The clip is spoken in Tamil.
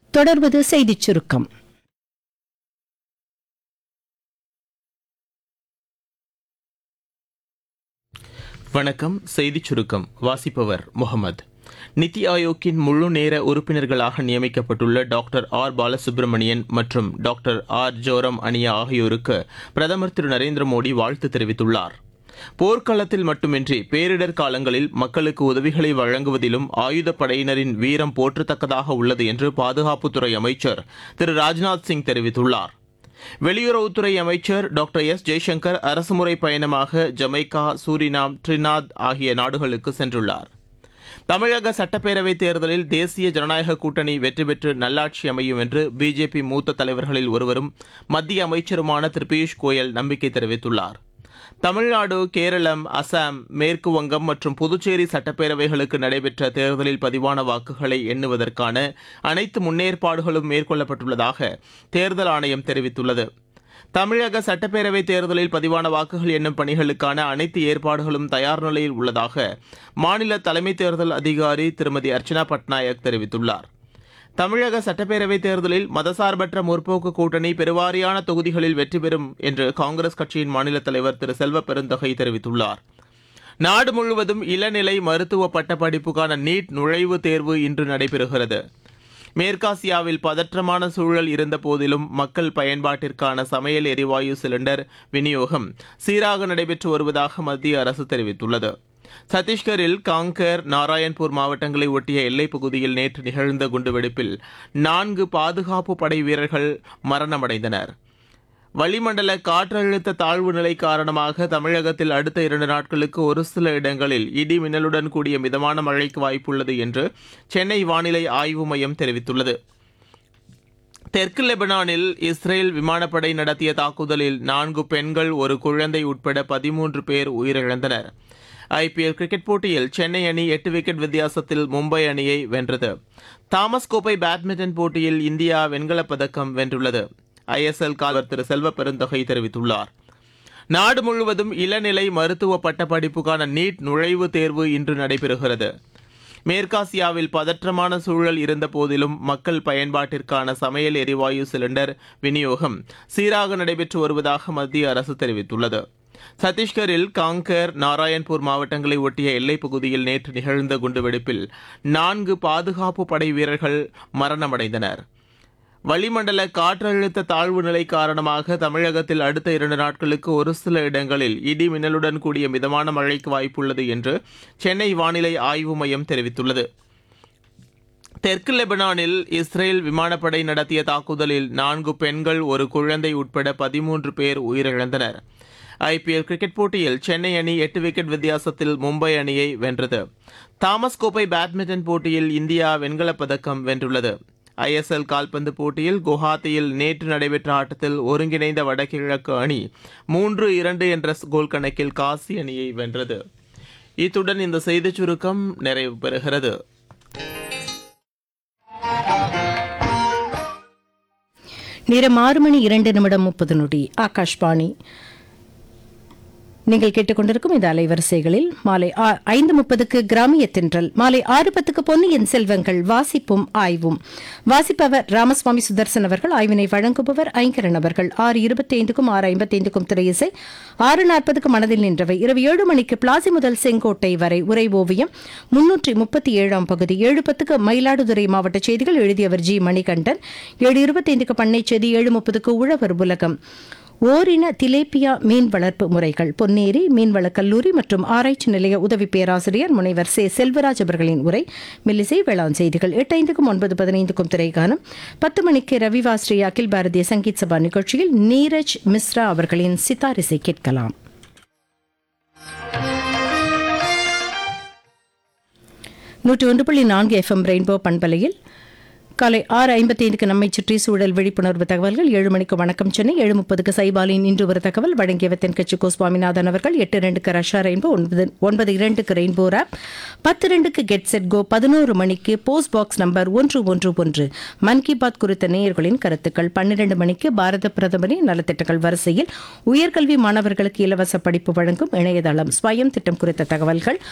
தொடர்வது செய்திச் சுருக்கம். வணக்கம். செய்திச் சுருக்கம் வாசிப்பவர் முகமது. நித்தி ஆயோக்கின் முழு நேர உறுப்பினர்களாக நியமிக்கப்பட்டுள்ள டாக்டர் ஆர் பாலசுப்ரமணியன் மற்றும் டாக்டர் ஆர் ஜோரம் அனியா ஆகியோருக்கு பிரதமர் திரு நரேந்திர மோடி வாழ்த்து தெரிவித்துள்ளார். போர்க்களத்தில் மட்டுமின்றி பேரிடர் காலங்களில் மக்களுக்கு உதவிகளை வழங்குவதிலும் ஆயுதப்படையினரின் வீரம் போற்றத்தக்கதாக உள்ளது என்று பாதுகாப்புத்துறை அமைச்சர் திரு ராஜ்நாத் சிங் தெரிவித்துள்ளார். வெளியுறவுத்துறை அமைச்சர் டாக்டர் எஸ் ஜெய்சங்கர் அரசுமுறை பயணமாக ஜமைக்கா, சூரினாம், ட்ரினாத் ஆகிய நாடுகளுக்கு சென்றுள்ளார். தமிழக சட்டப்பேரவைத் தேர்தலில் தேசிய ஜனநாயக கூட்டணி வெற்றி பெற்று நல்லாட்சி அமையும் என்று பிஜேபி மூத்த தலைவர்களில் ஒருவரும் மத்திய அமைச்சருமான திரு பியூஷ் கோயல் நம்பிக்கை தெரிவித்துள்ளார். தமிழ்நாடு, கேரளம், அசாம், மேற்கு வங்கம் மற்றும் புதுச்சேரி சட்டப்பேரவைகளுக்கு நடைபெற்ற தேர்தலில் பதிவான வாக்குகளை எண்ணுவதற்கான அனைத்து முன்னேற்பாடுகளும் மேற்கொள்ளப்பட்டுள்ளதாக தேர்தல் ஆணையம் தெரிவித்துள்ளது. தமிழக சட்டப்பேரவைத் தேர்தலில் பதிவான வாக்குகள் எண்ணும் பணிகளுக்கான அனைத்து ஏற்பாடுகளும் தயார் நிலையில் உள்ளதாக மாநில தலைமை தேர்தல் அதிகாரி திருமதி அர்ச்சனா பட்நாயக் தெரிவித்துள்ளார். தமிழக சட்டப்பேரவைத் தேர்தலில் மதசார்பற்ற முற்போக்கு கூட்டணி பெருவாரியான தொகுதிகளில் வெற்றி பெறும் என்று காங்கிரஸ் கட்சியின் மாநில தலைவர் திரு செல்வ பெருந்தகை தெரிவித்துள்ளார். நாடு முழுவதும் இளநிலை மருத்துவ பட்டப்படிப்புக்கான நீட் நுழைவுத் தேர்வு இன்று நடைபெறுகிறது. மேற்காசியாவில் பதற்றமான சூழல் இருந்த போதிலும் மக்கள் பயன்பாட்டிற்கான சமையல் எரிவாயு சிலிண்டர் விநியோகம் சீராக நடைபெற்று வருவதாக மத்திய அரசு தெரிவித்துள்ளது. சத்தீஸ்கரில் காங்கர், நாராயண்பூர் மாவட்டங்களை ஒட்டிய எல்லைப் பகுதியில் நேற்று நிகழ்ந்த குண்டுவெடிப்பில் 4 பாதுகாப்பு படை வீரர்கள் மரணமடைந்தனர். வளிமண்டல காற்றழுத்த தாழ்வு நிலை காரணமாக தமிழகத்தில் அடுத்த 2 நாட்களுக்கு ஒரு சில இடங்களில் இடி மின்னலுடன் கூடிய மிதமான மழைக்கு வாய்ப்புள்ளது என்று சென்னை வானிலை ஆய்வு மையம் தெரிவித்துள்ளது. தெற்கு லெபனானில் இஸ்ரேல் விமானப்படை நடத்திய தாக்குதலில் 4 பெண்கள், ஒரு குழந்தை உட்பட 13 பேர் உயிரிழந்தனர். ஐபிஎல் கிரிக்கெட் போட்டியில் சென்னை அணி 8 விக்கெட் வித்தியாசத்தில் மும்பை அணியை வென்றது. தாமஸ் கோப்பை பேட்மிண்டன் போட்டியில் இந்தியா வெண்கலப் பதக்கம் வென்றுள்ளது. ஐஎஸ்எல் கால்வர் திரு செல்வ பெருந்தகை தெரிவித்துள்ளார். நாடு முழுவதும் இளநிலை மருத்துவ பட்டப்படிப்புக்கான நீட் நுழைவுத் தேர்வு இன்று நடைபெறுகிறது. மேற்காசியாவில் பதற்றமான சூழல் இருந்த போதிலும் மக்கள் பயன்பாட்டிற்கான சமையல் எரிவாயு சிலிண்டர் விநியோகம் சீராக நடைபெற்று வருவதாக மத்திய அரசு தெரிவித்துள்ளது. சத்தீஸ்கரில் காங்கர், நாராயண்பூர் மாவட்டங்களை ஒட்டிய எல்லைப் பகுதியில் நேற்று நிகழ்ந்த குண்டுவெடிப்பில் 4 பாதுகாப்பு படை வீரர்கள் மரணமடைந்தனர். வளிமண்டல காற்றழுத்த தாழ்வு நிலை காரணமாக தமிழகத்தில் அடுத்த 2 நாட்களுக்கு ஒரு சில இடங்களில் இடி மின்னலுடன் கூடிய மிதமான மழைக்கு வாய்ப்புள்ளது என்று சென்னை வானிலை ஆய்வு மையம் தெரிவித்துள்ளது. தெற்கு லெபனானில் இஸ்ரேல் விமானப்படை நடத்திய தாக்குதலில் 4 பெண்கள், ஒரு குழந்தை உட்பட 13 பேர் உயிரிழந்தனர். ஐபிஎல் கிரிக்கெட் போட்டியில் சென்னை அணி 8 விக்கெட் வித்தியாசத்தில் மும்பை அணியை வென்றது. தாமஸ் கோப்பை பேட்மிண்டன் போட்டியில் இந்தியா வெண்கலப் பதக்கம் வென்றுள்ளது. ஐஎஸ்எல் கால்பந்து போட்டியில் குவஹாத்தியில் நேற்று நடைபெற்ற ஆட்டத்தில் ஒருங்கிணைந்த வடகிழக்கு அணி 3-2 என்ற கோல் கணக்கில் காசி அணியை வென்றது. இத்துடன் இந்த செய்திச் சுருக்கம் நிறைவு பெறுகிறது. நேரம் 6:02 ஆகாஷ்வாணி. நீங்கள் கேட்டுக்கொண்டிருக்கும் இந்த அலைவரிசைகளில் மாலை 5:30க்கு கிராமிய தென்றல், மாலை 6:10க்கு பொன்னியின் செல்வங்கள் வாசிப்பும் ஆய்வும். வாசிப்பவர் ராமசுவாமி சுதர்சன் அவர்கள், ஆய்வினை வழங்குபவர் ஐங்கரன் அவர்கள். 6:25க்கும் 6:55க்கும் திரையிசை, 6:40க்கு மனதில் நின்றவை. இரவு 7 மணிக்கு பிளாசி முதல் செங்கோட்டை வரை உரை ஓவியம் 337ஆம் பகுதி. 7:10க்கு மயிலாடுதுறை மாவட்ட செய்திகள், எழுதியவர் ஜி மணிகண்டன். 7:25க்கு பண்ணை செய்தி, 7:30க்கு உழவர் உலகம். ஓரின திலேப்பியா மீன் வளர்ப்பு முறைகள், பொன்னேரி மீன்வளக் கல்லூரி மற்றும் ஆராய்ச்சி நிலைய உதவி பேராசிரியர் முனைவர் சே செல்வராஜ் அவர்களின் உரை. மெல்லிசை வேளாண் செய்திகள். 8:05க்கும் 9:15க்கும் திரைக்கானம். 10 மணிக்கு ரவிவா ஸ்ரீ அகில் பாரதிய சங்கீத் சபா நிகழ்ச்சியில் நீரஜ் மிஸ்ரா அவர்களின் சித்தாரிசை கேட்கலாம். 101.4 FM ரெயின்போ பண்பலையில் காலை 6:55க்கு நம்மை சுற்றி சூழல் விழிப்புணர்வு தகவல்கள். 7 மணிக்கு வணக்கம் சென்னை. 7:30க்கு சைபாலின் இன்று ஒரு தகவல் வழங்கியவர் தென்கட்சி கோ சுவாமிநாதன் அவர்கள். 8:02க்கு Russia rainbow, 9:02க்கு rainbow rap, 10:02க்கு get set go, 11 மணிக்கு போஸ்ட் பாக்ஸ் நம்பர் 111 மன் கி பாத் குறித்த நேயர்களின் கருத்துக்கள். 12 மணிக்கு பாரத பிரதமரின் நலத்திட்டங்கள் வரிசையில் உயர்கல்வி மாணவர்களுக்கு இலவச படிப்பு வழங்கும் இணையதளம் ஸ்வயம் திட்டம் குறித்த தகவல்கள்.